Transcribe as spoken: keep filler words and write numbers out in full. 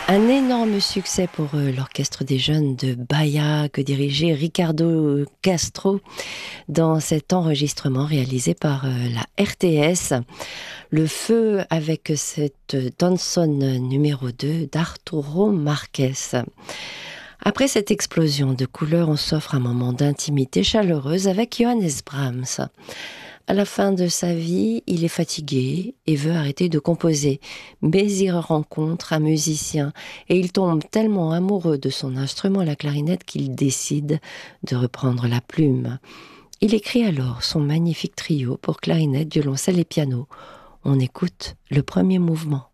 Un énorme succès pour euh, l'Orchestre des Jeunes de Bahia que dirigeait Ricardo Castro dans cet enregistrement réalisé par euh, la R T S. Le feu avec cette Danson numéro deux d'Arturo Marquez. Après cette explosion de couleurs, on s'offre un moment d'intimité chaleureuse avec Johannes Brahms. À la fin de sa vie, il est fatigué et veut arrêter de composer. Mais il rencontre un musicien et il tombe tellement amoureux de son instrument, la clarinette, qu'il décide de reprendre la plume. Il écrit alors son magnifique trio pour clarinette, violoncelle et piano. On écoute le premier mouvement.